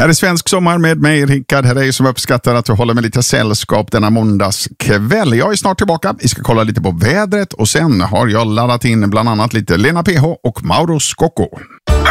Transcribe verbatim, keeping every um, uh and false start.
Här är Svensk sommar med mig, Rickard. Här är som uppskattar att du håller med lite sällskap denna måndagskväll. Jag är snart tillbaka. Vi ska kolla lite på vädret och sen har jag laddat in bland annat lite Lena P H och Mauro Scocco.